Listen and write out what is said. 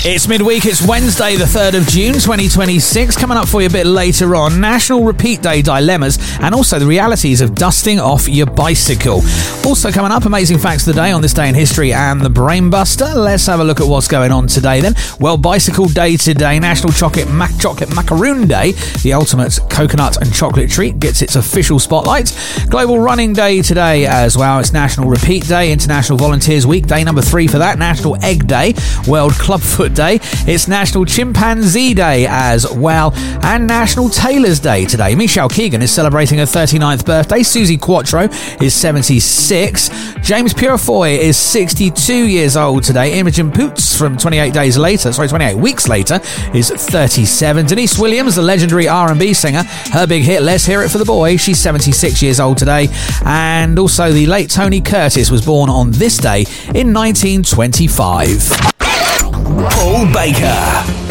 It's midweek, it's Wednesday the 3rd of June 2026. Coming up for you a bit later on, National Repeat Day dilemmas and also the realities of dusting off your bicycle. Also coming up, amazing facts of the day on this day in history and the Brainbuster. Let's have a look at what's going on today then. Well, Bicycle Day today, National Chocolate Macaroon Day, the ultimate coconut and chocolate treat, gets its official spotlight. Global Running Day today as well. It's National Repeat Day, International Volunteers Week, day number 3 for that. National Egg Day, World Clubfoot Day. It's National Chimpanzee Day as well, and National Tailors Day today. Michelle Keegan is celebrating her 39th birthday. Susie Quattro is 76. James Purefoy is 62 years old today. Imogen Poots from 28 weeks later is 37. Denise Williams, the legendary R&B singer, her big hit Let's Hear It for the Boy, she's 76 years old today. And also the late Tony Curtis was born on this day in 1925. Paul Baker.